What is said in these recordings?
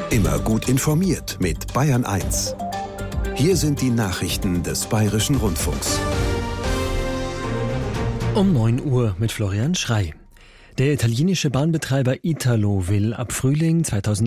Immer gut informiert mit Bayern 1. Hier sind die Nachrichten des Bayerischen Rundfunks. Um 9 Uhr mit Florian Schrey. Der italienische Bahnbetreiber Italo will ab Frühling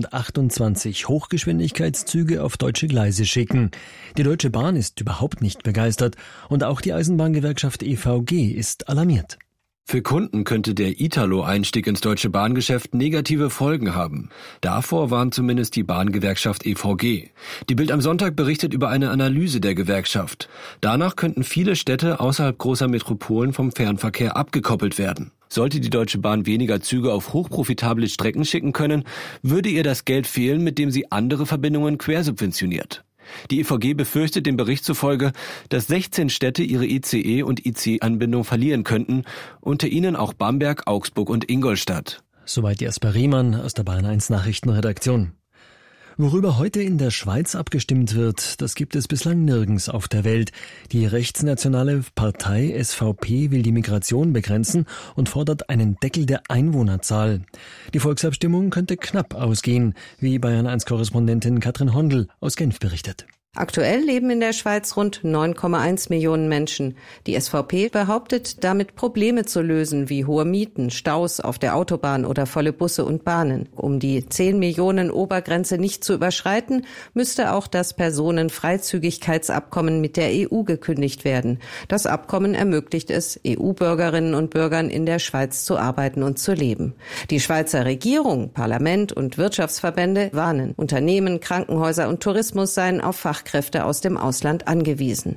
2028 Hochgeschwindigkeitszüge auf deutsche Gleise schicken. Die Deutsche Bahn ist überhaupt nicht begeistert und auch die Eisenbahngewerkschaft EVG ist alarmiert. Für Kunden könnte der Italo-Einstieg ins deutsche Bahngeschäft negative Folgen haben. Davor warnt zumindest die Bahngewerkschaft EVG. Die Bild am Sonntag berichtet über eine Analyse der Gewerkschaft. Danach könnten viele Städte außerhalb großer Metropolen vom Fernverkehr abgekoppelt werden. Sollte die Deutsche Bahn weniger Züge auf hochprofitable Strecken schicken können, würde ihr das Geld fehlen, mit dem sie andere Verbindungen quersubventioniert. Die EVG befürchtet dem Bericht zufolge, dass 16 Städte ihre ICE- und IC-Anbindung verlieren könnten, unter ihnen auch Bamberg, Augsburg und Ingolstadt. Soweit Jasper Riemann aus der Bayern 1 Nachrichtenredaktion. Worüber heute in der Schweiz abgestimmt wird, das gibt es bislang nirgends auf der Welt. Die rechtsnationale Partei SVP will die Migration begrenzen und fordert einen Deckel der Einwohnerzahl. Die Volksabstimmung könnte knapp ausgehen, wie Bayern 1-Korrespondentin Katrin Hondl aus Genf berichtet. Aktuell leben in der Schweiz rund 9,1 Millionen Menschen. Die SVP behauptet, damit Probleme zu lösen, wie hohe Mieten, Staus auf der Autobahn oder volle Busse und Bahnen. Um die 10 Millionen Obergrenze nicht zu überschreiten, müsste auch das Personenfreizügigkeitsabkommen mit der EU gekündigt werden. Das Abkommen ermöglicht es, EU-Bürgerinnen und Bürgern in der Schweiz zu arbeiten und zu leben. Die Schweizer Regierung, Parlament und Wirtschaftsverbände warnen. Unternehmen, Krankenhäuser und Tourismus seien auf Fachkräfte aus dem Ausland angewiesen.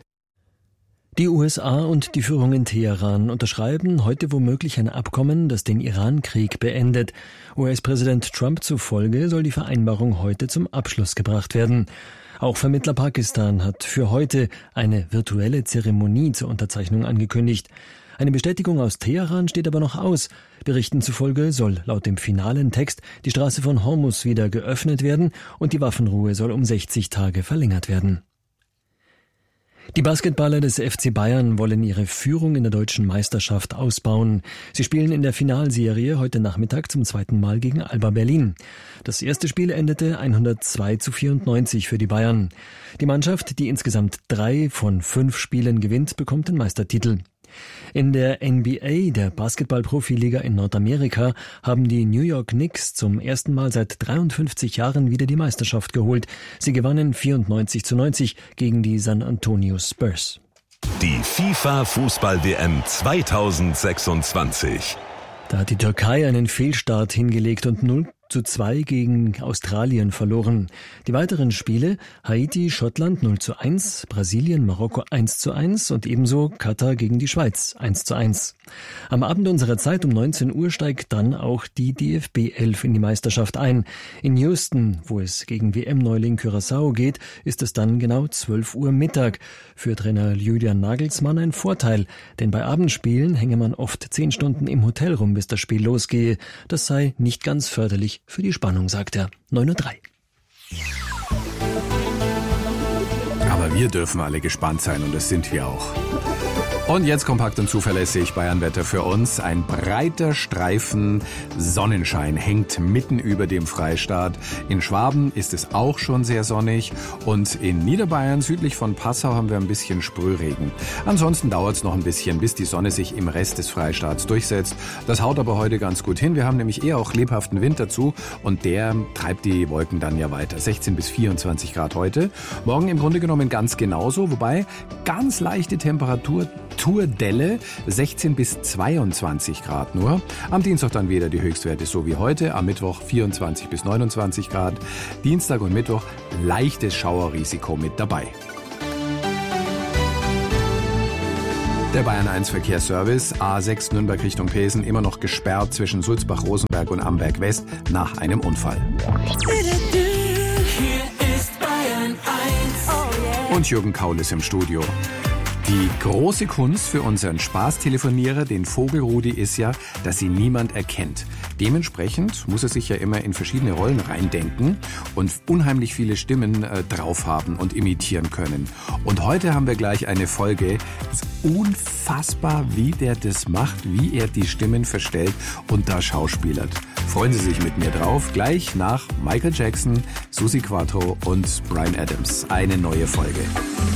Die USA und die Führung in Teheran unterschreiben heute womöglich ein Abkommen, das den Iran-Krieg beendet. US-Präsident Trump zufolge soll die Vereinbarung heute zum Abschluss gebracht werden. Auch Vermittler Pakistan hat für heute eine virtuelle Zeremonie zur Unterzeichnung angekündigt. Eine Bestätigung aus Teheran steht aber noch aus. Berichten zufolge soll laut dem finalen Text die Straße von Hormuz wieder geöffnet werden und die Waffenruhe soll um 60 Tage verlängert werden. Die Basketballer des FC Bayern wollen ihre Führung in der deutschen Meisterschaft ausbauen. Sie spielen in der Finalserie heute Nachmittag zum zweiten Mal gegen Alba Berlin. Das erste Spiel endete 102:94 für die Bayern. Die Mannschaft, die insgesamt 3 von 5 Spielen gewinnt, bekommt den Meistertitel. In der NBA, der Basketball-Profiliga in Nordamerika, haben die New York Knicks zum ersten Mal seit 53 Jahren wieder die Meisterschaft geholt. Sie gewannen 94:90 gegen die San Antonio Spurs. Die FIFA-Fußball-WM 2026. Da hat die Türkei einen Fehlstart hingelegt und 0:2 gegen Australien verloren. Die weiteren Spiele: Haiti, Schottland 0:1, Brasilien, Marokko 1:1 und ebenso Katar gegen die Schweiz 1:1. Am Abend unserer Zeit um 19 Uhr steigt dann auch die DFB 11 in die Meisterschaft ein. In Houston, wo es gegen WM-Neuling Curaçao geht, ist es dann genau 12 Uhr Mittag. Für Trainer Julian Nagelsmann ein Vorteil, denn bei Abendspielen hänge man oft 10 Stunden im Hotel rum, bis das Spiel losgehe. Das sei nicht ganz förderlich für die Spannung, sagt er. 9:03 Uhr. Aber wir dürfen alle gespannt sein und das sind wir auch. Und jetzt kompakt und zuverlässig Bayernwetter für uns. Ein breiter Streifen Sonnenschein hängt mitten über dem Freistaat. In Schwaben ist es auch schon sehr sonnig und in Niederbayern südlich von Passau haben wir ein bisschen Sprühregen. Ansonsten dauert es noch ein bisschen, bis die Sonne sich im Rest des Freistaats durchsetzt. Das haut aber heute ganz gut hin. Wir haben nämlich eher auch lebhaften Wind dazu und der treibt die Wolken dann ja weiter. 16 bis 24 Grad heute. Morgen im Grunde genommen ganz genauso, wobei ganz leichte Temperaturdelle, 16 bis 22 Grad nur. Am Dienstag dann wieder die Höchstwerte so wie heute, am Mittwoch 24 bis 29 Grad. Dienstag und Mittwoch leichtes Schauerrisiko mit dabei. Der Bayern 1 Verkehrsservice, A6 Nürnberg Richtung Pesen, immer noch gesperrt zwischen Sulzbach-Rosenberg und Amberg West nach einem Unfall. Hier ist Bayern 1. Und Jürgen Kaul ist im Studio. Die große Kunst für unseren Spaßtelefonierer, den Vogel Rudi, ist ja, dass ihn niemand erkennt. Dementsprechend muss er sich ja immer in verschiedene Rollen reindenken und unheimlich viele Stimmen drauf haben und imitieren können. Und heute haben wir gleich eine Folge. Es ist unfassbar, wie der das macht, wie er die Stimmen verstellt und da schauspielert. Freuen Sie sich mit mir drauf. Gleich nach Michael Jackson, Suzi Quatro und Bryan Adams. Eine neue Folge.